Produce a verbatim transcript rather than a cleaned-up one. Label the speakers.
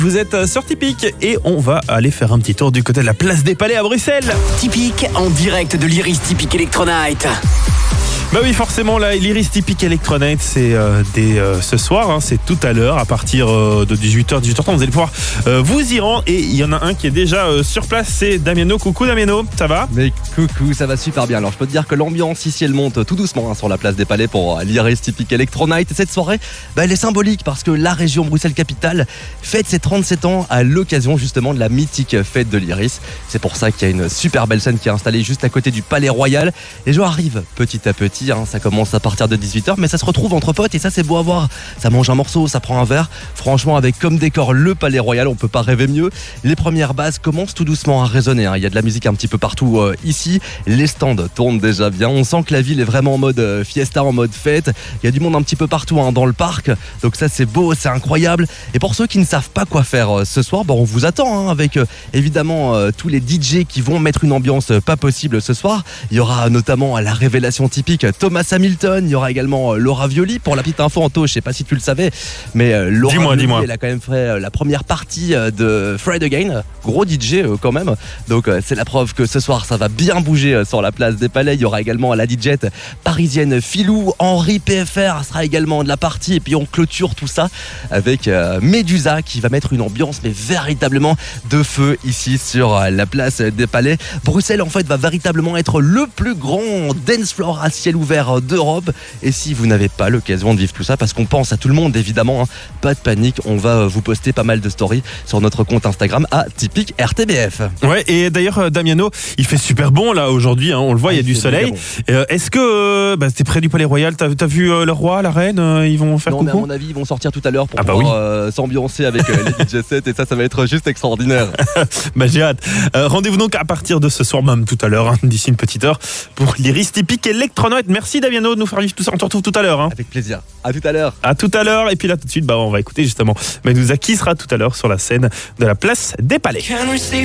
Speaker 1: Vous êtes sur Typique et on va aller faire un petit tour du côté de la place des Palais à Bruxelles.
Speaker 2: Typique en direct de l'Iris Typique Electro-Night.
Speaker 1: Bah oui, forcément, là, l'Iris Typique Electro-Night, c'est euh, dès euh, ce soir, hein, c'est tout à l'heure, à partir euh, de dix-huit heures, dix-huit heures trente, vous allez pouvoir euh, vous y rendre. Et il y en a un qui est déjà euh, sur place, c'est Damiano. Coucou Damiano, ça va ?
Speaker 3: Mais coucou, ça va super bien. Alors je peux te dire que l'ambiance ici, elle monte tout doucement hein, sur la place des Palais pour l'Iris Typique Electro-Night. Et cette soirée, bah, elle est symbolique parce que la région Bruxelles-Capitale fête ses trente-sept ans à l'occasion justement de la mythique fête de l'Iris. C'est pour ça qu'il y a une super belle scène qui est installée juste à côté du Palais Royal. Les gens arrivent petit à petit. Hein, ça commence à partir de dix-huit heures, mais ça se retrouve entre potes et ça c'est beau à voir. Ça mange un morceau, ça prend un verre. Franchement, avec comme décor le Palais Royal, on peut pas rêver mieux. Les premières basses commencent tout doucement à résonner. Hein. Il y a de la musique un petit peu partout euh, ici. Les stands tournent déjà bien. On sent que la ville est vraiment en mode euh, fiesta, en mode fête. Il y a du monde un petit peu partout hein, dans le parc. Donc ça c'est beau, c'est incroyable. Et pour ceux qui ne savent pas quoi faire euh, ce soir, bah, on vous attend hein, avec euh, évidemment euh, tous les D J qui vont mettre une ambiance euh, pas possible ce soir. Il y aura notamment à la révélation typique Thomas Hamilton, il y aura également Laura Violi. Pour la petite info, Anto, je sais pas si tu le savais, mais euh, Laura
Speaker 1: dis-moi,
Speaker 3: Violi,
Speaker 1: dis-moi.
Speaker 3: elle a quand même fait euh, la première partie euh, de Fred Again, gros D J euh, quand même. Donc euh, c'est la preuve que ce soir ça va bien bouger euh, sur la place des Palais. Il y aura également la D J parisienne Philou, Henri P F R sera également de la partie. Et puis on clôture tout ça avec euh, Medusa qui va mettre une ambiance mais véritablement de feu ici sur euh, la place des Palais. Bruxelles en fait va véritablement être le plus grand dance floor à ciel ouvert d'Europe. Et si vous n'avez pas l'occasion de vivre tout ça, parce qu'on pense à tout le monde évidemment, hein, pas de panique, on va vous poster pas mal de stories sur notre compte Instagram à Typique R T B F.
Speaker 1: Ouais, et d'ailleurs Damiano, il fait super bon là aujourd'hui, hein, on le voit, il y a du soleil. Bon. Euh, est-ce que euh, bah, t'es près du Palais Royal, t'as, t'as vu euh, le roi, la reine, euh, ils vont faire
Speaker 3: non,
Speaker 1: coucou?
Speaker 3: mais à mon avis, ils vont sortir tout à l'heure pour
Speaker 1: ah bah
Speaker 3: pouvoir
Speaker 1: oui.
Speaker 3: euh, s'ambiancer avec euh, les D J sets et ça, ça va être juste extraordinaire.
Speaker 1: Bah j'ai hâte. Euh, rendez-vous donc à partir de ce soir même tout à l'heure, hein, d'ici une petite heure, pour l'Iris Typique Electro-Night. Merci Damiano de nous faire vivre tout ça. On te retrouve tout à l'heure. Hein.
Speaker 3: Avec plaisir. À tout à l'heure.
Speaker 1: À tout à l'heure. Et puis là tout de suite, bah on va écouter justement Medusa qui sera tout à l'heure sur la scène de la place des Palais.